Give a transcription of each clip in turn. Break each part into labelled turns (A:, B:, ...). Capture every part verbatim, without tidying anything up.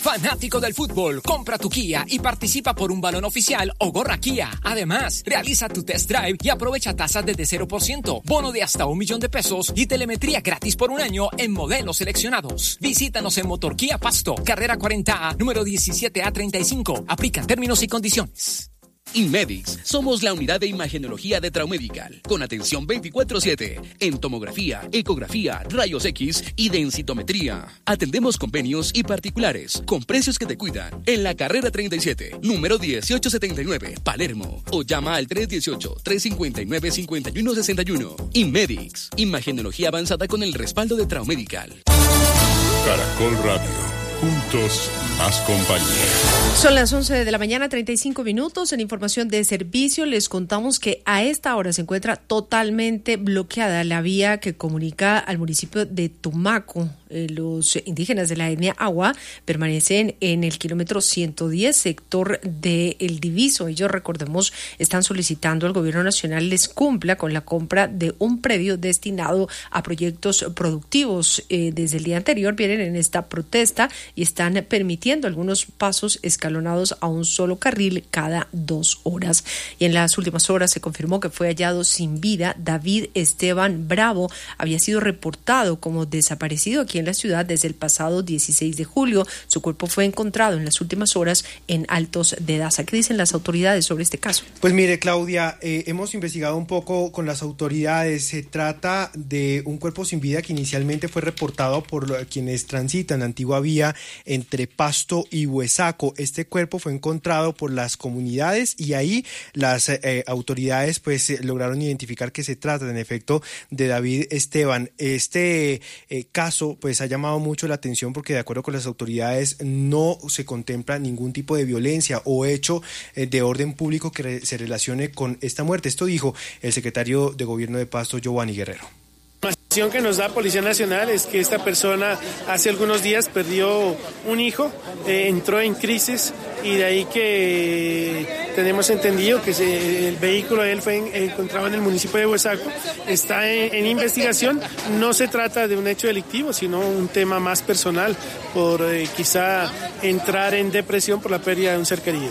A: Fanático del fútbol, compra tu Kia y participa por un balón oficial o gorra Kia. Además, realiza tu test drive y aprovecha tasas desde cero por ciento, bono de hasta un millón de pesos y telemetría gratis por un año en modelos seleccionados. Visítanos en Motor Kia Pasto, carrera cuarenta A, número diecisiete A treinta y cinco. Aplican términos y condiciones.
B: Inmedix, somos la unidad de imagenología de Traumedical, con atención veinticuatro siete, en tomografía, ecografía, rayos X y densitometría. Atendemos convenios y particulares, con precios que te cuidan, en la carrera treinta y siete, número dieciocho setenta y nueve, Palermo, o llama al tres uno ocho, tres cinco nueve, cinco uno seis uno. Inmedix, imagenología avanzada con el respaldo de Traumedical.
C: Caracol Radio. Juntos, más compañía.
D: Son las once de la mañana, treinta y cinco minutos. En información de servicio les contamos que a esta hora se encuentra totalmente bloqueada la vía que comunica al municipio de Tumaco. Eh, los indígenas de la etnia Agua permanecen en el kilómetro ciento diez, sector de El Diviso. Ellos, recordemos, están solicitando al gobierno nacional les cumpla con la compra de un predio destinado a proyectos productivos. Eh, desde el día anterior vienen en esta protesta y están permitiendo algunos pasos escalonados a un solo carril cada dos horas. Y en las últimas horas se confirmó que fue hallado sin vida David Esteban Bravo. Había sido reportado como desaparecido aquí en la ciudad desde el pasado dieciséis de julio. Su cuerpo fue encontrado en las últimas horas en Altos de Daza. ¿Qué dicen las autoridades sobre este caso?
E: Pues mire, Claudia, eh, hemos investigado un poco con las autoridades. Se trata de un cuerpo sin vida que inicialmente fue reportado por quienes transitan Antigua Vía entre Pasto y Huesaco. Este cuerpo fue encontrado por las comunidades y ahí las eh, autoridades pues eh, lograron identificar que se trata en efecto de David Esteban. Este eh, caso pues ha llamado mucho la atención porque de acuerdo con las autoridades no se contempla ningún tipo de violencia o hecho eh, de orden público que re- se relacione con esta muerte. Esto dijo el secretario de Gobierno de Pasto, Giovanni Guerrero.
F: La información que nos da Policía Nacional es que esta persona hace algunos días perdió un hijo, eh, entró en crisis y de ahí que tenemos entendido que se, el vehículo de él fue en, encontrado en el municipio de Huesaco, está en, en investigación. No se trata de un hecho delictivo, sino un tema más personal por eh, quizá entrar en depresión por la pérdida de un ser querido.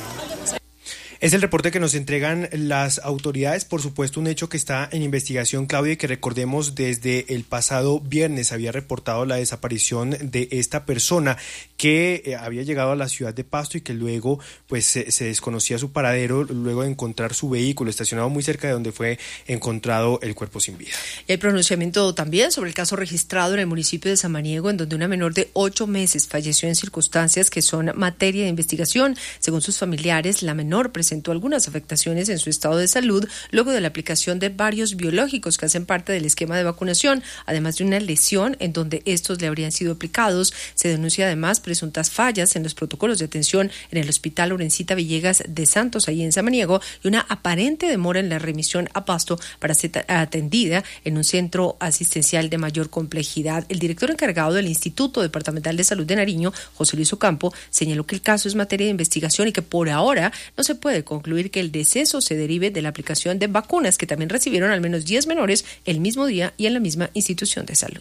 E: Es el reporte que nos entregan las autoridades, por supuesto un hecho que está en investigación, Claudia, y que recordemos desde el pasado viernes había reportado la desaparición de esta persona que eh, había llegado a la ciudad de Pasto y que luego pues se, se desconocía su paradero luego de encontrar su vehículo estacionado muy cerca de donde fue encontrado el cuerpo sin vida.
D: Y hay pronunciamiento también sobre el caso registrado en el municipio de Samaniego, en donde una menor de ocho meses falleció en circunstancias que son materia de investigación. Según sus familiares, la menor presentó presentó algunas afectaciones en su estado de salud luego de la aplicación de varios biológicos que hacen parte del esquema de vacunación, además de una lesión en donde estos le habrían sido aplicados. Se denuncia además presuntas fallas en los protocolos de atención en el Hospital Lorencita Villegas de Santos, ahí en Samaniego, y una aparente demora en la remisión a Pasto para ser atendida en un centro asistencial de mayor complejidad. El director encargado del Instituto Departamental de Salud de Nariño, José Luis Ocampo, señaló que el caso es materia de investigación y que por ahora no se puede concluir que el deceso se derive de la aplicación de vacunas que también recibieron al menos diez menores el mismo día y en la misma institución de salud.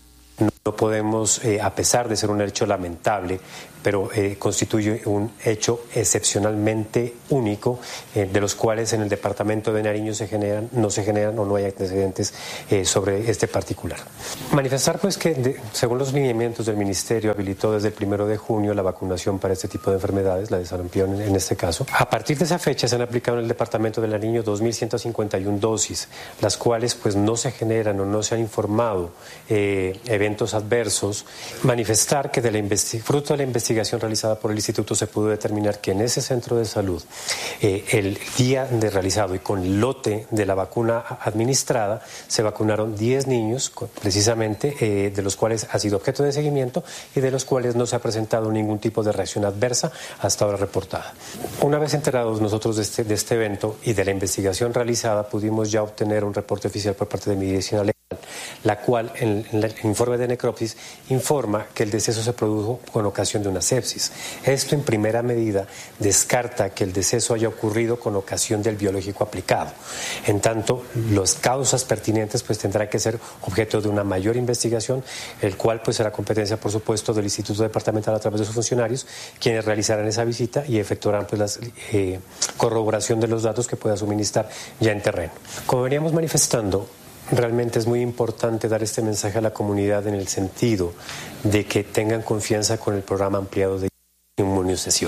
G: No podemos, eh, a pesar de ser un hecho lamentable, pero eh, constituye un hecho excepcionalmente único, eh, de los cuales en el departamento de Nariño se generan, no se generan o no hay antecedentes eh, sobre este particular. Manifestar pues que de, según los lineamientos del Ministerio habilitó desde el primero de junio la vacunación para este tipo de enfermedades, la de sarampión en, en este caso. A partir de esa fecha se han aplicado en el departamento de Nariño dos mil ciento cincuenta y una dosis, las cuales pues no se generan o no se han informado eh, eventos adversos. Manifestar que de la investi- fruto de la investigación realizada por el Instituto se pudo determinar que en ese centro de salud eh, el día de realizado y con lote de la vacuna administrada se vacunaron diez niños precisamente, eh, de los cuales ha sido objeto de seguimiento y de los cuales no se ha presentado ningún tipo de reacción adversa hasta ahora reportada. Una vez enterados nosotros de este, de este evento y de la investigación realizada, pudimos ya obtener un reporte oficial por parte de Medicina Legal la cual en, en el informe de necropsis informa que el deceso se produjo con ocasión de una sepsis. Esto en primera medida descarta que el deceso haya ocurrido con ocasión del biológico aplicado. En tanto, las causas pertinentes pues tendrán que ser objeto de una mayor investigación, el cual pues será competencia, por supuesto, del Instituto Departamental a través de sus funcionarios, quienes realizarán esa visita y efectuarán pues la eh, corroboración de los datos que pueda suministrar ya en terreno. Como veníamos manifestando, realmente es muy importante dar este mensaje a la comunidad en el sentido de que tengan confianza con el programa ampliado de inmunización.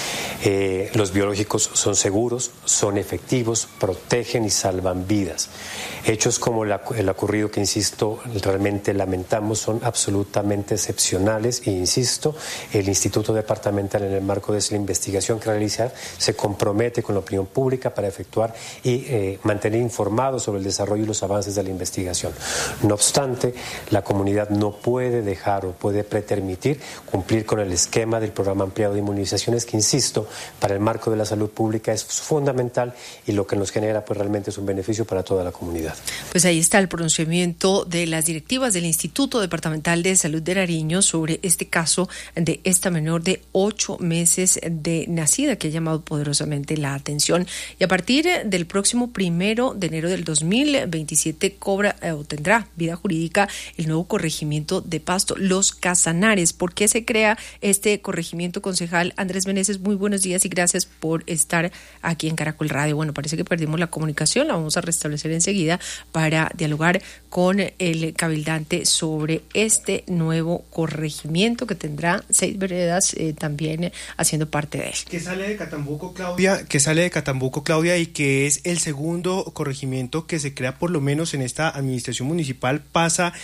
G: Eh, los biológicos son seguros, son efectivos, protegen y salvan vidas. Hechos como la, el ocurrido que, insisto, realmente lamentamos, son absolutamente excepcionales e, insisto, el Instituto Departamental, en el marco de esa investigación que realiza, se compromete con la opinión pública para efectuar y eh, mantener informados sobre el desarrollo y los avances de la investigación. No obstante, la comunidad no puede dejar o puede pretermitir cumplir con el esquema del programa ampliado de inmunizaciones que, insisto, para el marco de la salud pública es fundamental y lo que nos genera pues realmente es un beneficio para toda la comunidad.
D: Pues ahí está el pronunciamiento de las directivas del Instituto Departamental de Salud de Nariño sobre este caso de esta menor de ocho meses de nacida que ha llamado poderosamente la atención. Y a partir del próximo primero de enero del dos mil veintisiete cobra eh, o tendrá vida jurídica el nuevo corregimiento de Pasto, Los Casanares. ¿Por qué se crea este corregimiento, concejal Andrés Meneses? Muy buenos días y gracias por estar aquí en Caracol Radio. Bueno, parece que perdimos la comunicación, la vamos a restablecer enseguida para dialogar con el cabildante sobre este nuevo corregimiento que tendrá seis veredas eh, también haciendo parte de él.
E: Que sale de Catambuco, Claudia, que sale de Catambuco, Claudia, y que es el segundo corregimiento que se crea por lo menos en esta administración municipal. Pasa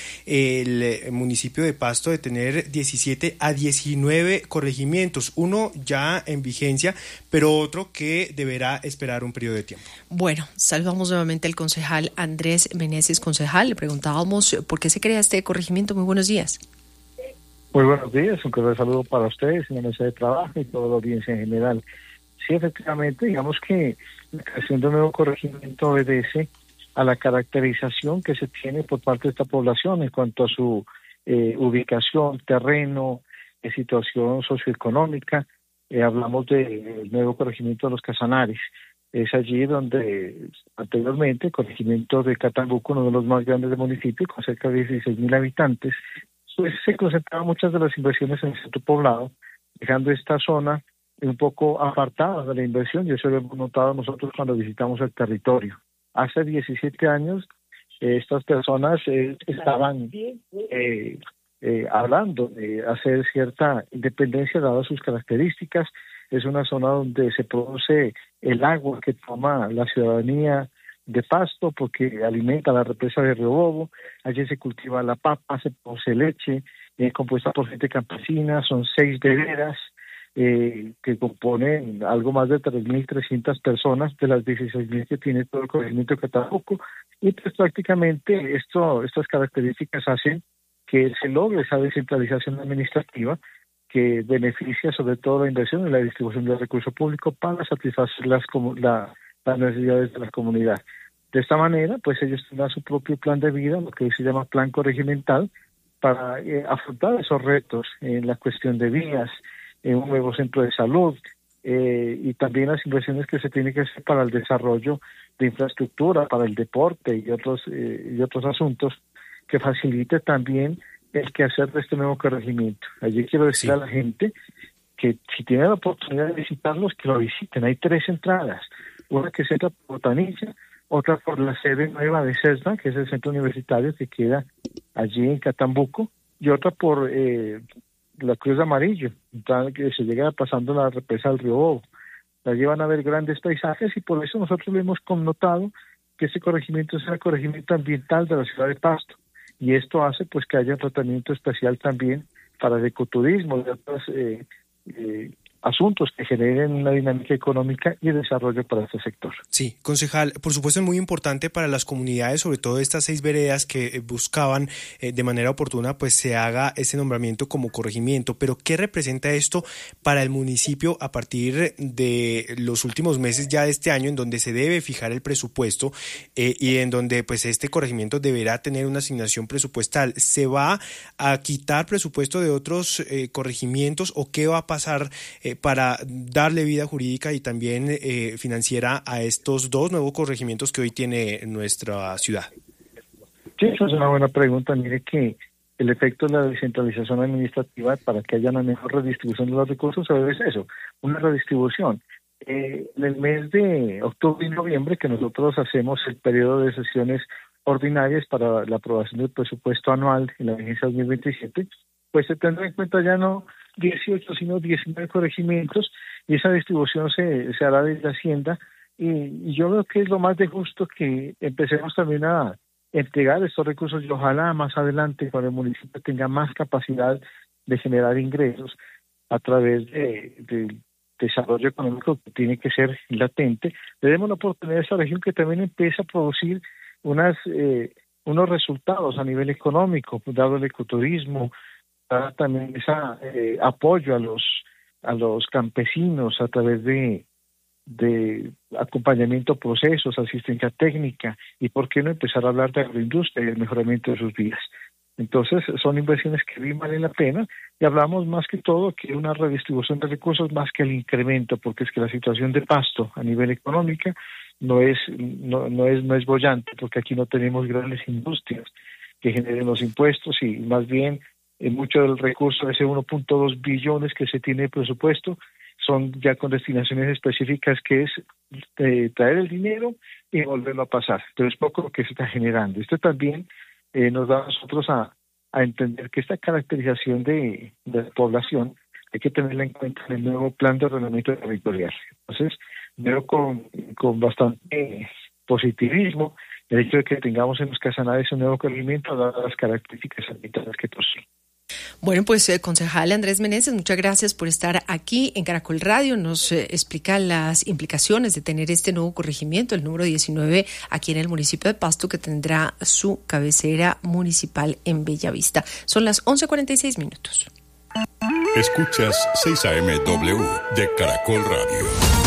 E: el municipio de Pasto de tener diecisiete a diecinueve corregimientos, uno ya en vigencia, pero otro que deberá esperar un periodo de tiempo.
D: Bueno, saludamos nuevamente al concejal Andrés Meneses. Concejal, le preguntábamos por qué se crea este corregimiento. Muy buenos días.
H: Muy buenos días, un cordial saludo para ustedes en la mesa de trabajo y toda la audiencia en general. Sí, efectivamente, digamos que la creación de un nuevo corregimiento obedece a la caracterización que se tiene por parte de esta población en cuanto a su eh, ubicación, terreno, eh, situación socioeconómica. Eh, hablamos del nuevo corregimiento de Los Casanares. Es allí donde anteriormente el corregimiento de Catambuco, uno de los más grandes del municipio, con cerca de dieciséis mil habitantes, pues se concentraban muchas de las inversiones en el centro poblado, dejando esta zona un poco apartada de la inversión, y eso lo hemos notado nosotros cuando visitamos el territorio. Hace diecisiete años eh, estas personas eh, estaban eh, eh, hablando de hacer cierta independencia dadas sus características. Es una zona donde se produce el agua que toma la ciudadanía de Pasto porque alimenta la represa de Río Bobo. Allí se cultiva la papa, se produce leche, eh, compuesta por gente campesina. Son seis veredas eh, que componen algo más de tres mil trescientas personas de las dieciséis mil que tiene todo el corregimiento de Catambuco. Y pues prácticamente esto, estas características hacen que se logre esa descentralización administrativa que beneficia sobre todo la inversión y la distribución del recurso público para satisfacer las, la, las necesidades de la comunidad. De esta manera, pues ellos tendrán su propio plan de vida, lo que se llama plan corregimental, para eh, afrontar esos retos en la cuestión de vías, en un nuevo centro de salud, eh, y también las inversiones que se tienen que hacer para el desarrollo de infraestructura, para el deporte y otros, eh, y otros asuntos que facilite también el quehacer de este nuevo corregimiento. Allí quiero decir sí. a la gente que si tienen la oportunidad de visitarlos, que lo visiten. Hay tres entradas, una que se entra por Botanilla, otra por la sede nueva de CESNA, que es el centro universitario que queda allí en Catambuco, y otra por eh, la Cruz de Amarillo, que se llega pasando la represa del Río Bobo. Allí van a ver grandes paisajes y por eso nosotros lo hemos connotado que este corregimiento sea el corregimiento ambiental de la ciudad de Pasto. Y esto hace pues que haya un tratamiento especial también para el ecoturismo y otras eh, eh, asuntos que generen una dinámica económica y desarrollo para este sector.
E: Sí, concejal, por supuesto es muy importante para las comunidades, sobre todo estas seis veredas que buscaban eh, de manera oportuna, pues se haga ese nombramiento como corregimiento, pero ¿qué representa esto para el municipio a partir de los últimos meses ya de este año, en donde se debe fijar el presupuesto eh, y en donde pues este corregimiento deberá tener una asignación presupuestal? ¿Se va a quitar presupuesto de otros eh, corregimientos o qué va a pasar eh, para darle vida jurídica y también eh, financiera a estos dos nuevos corregimientos que hoy tiene nuestra ciudad?
H: Sí, eso es una buena pregunta. Mire que el efecto de la descentralización administrativa para que haya una mejor redistribución de los recursos es eso, una redistribución. Eh, en el mes de octubre y noviembre, que nosotros hacemos el periodo de sesiones ordinarias para la aprobación del presupuesto anual en la vigencia dos mil veintisiete, pues se tendrá en cuenta ya no dieciocho, sino diecinueve corregimientos, y esa distribución se, se hará desde Hacienda, y, y yo creo que es lo más de justo que empecemos también a entregar estos recursos, y ojalá más adelante, cuando el municipio tenga más capacidad de generar ingresos a través de, de desarrollo económico que tiene que ser latente, le demos la oportunidad a esa región que también empieza a producir unas eh, unos resultados a nivel económico, dado el ecoturismo, también ese eh, apoyo a los a los campesinos a través de de acompañamiento a procesos, asistencia técnica, y por qué no empezar a hablar de agroindustria y el mejoramiento de sus vidas. Entonces son inversiones que bien valen la pena, y hablamos más que todo que una redistribución de recursos más que el incremento, porque es que la situación de Pasto a nivel económica no es no, no es no es bollante, porque aquí no tenemos grandes industrias que generen los impuestos, y más bien en mucho del recurso de ese uno punto dos billones que se tiene de presupuesto son ya con destinaciones específicas, que es eh, traer el dinero y volverlo a pasar, pero es poco lo que se está generando. Esto también eh, nos da a nosotros a, a entender que esta caracterización de, de la población hay que tenerla en cuenta en el nuevo plan de ordenamiento territorial. Entonces, veo con, con bastante positivismo el hecho de que tengamos en los Casanare un nuevo corregimiento, dadas las características ambientales que posee.
D: Bueno, pues eh, concejal Andrés Meneses, muchas gracias por estar aquí en Caracol Radio. Nos eh, explica las implicaciones de tener este nuevo corregimiento, el número diecinueve, aquí en el municipio de Pasto, que tendrá su cabecera municipal en Bellavista. Son las once cuarenta y seis minutos.
C: Escuchas seis A M W de Caracol Radio.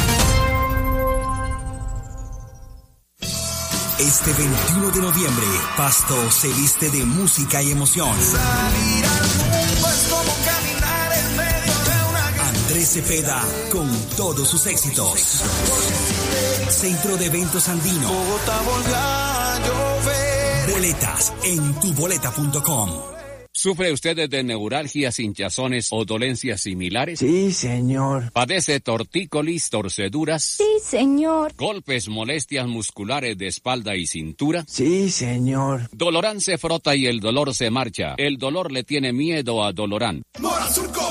I: Este veintiuno de noviembre, Pasto se viste de música y emoción. Salir al mundo es como caminar en medio de una... Andrés Cepeda con todos sus éxitos. Centro de Eventos Andino. Bogotá volvió a llover. Boletas en tu boleta punto com.
J: ¿Sufre usted de neuralgias, hinchazones o dolencias similares?
K: Sí, señor.
J: ¿Padece tortícolis, torceduras?
K: Sí, señor.
J: ¿Golpes, molestias musculares de espalda y cintura?
K: Sí, señor.
J: Dolorán se frota y el dolor se marcha. El dolor le tiene miedo a Dolorán.
I: Morasurte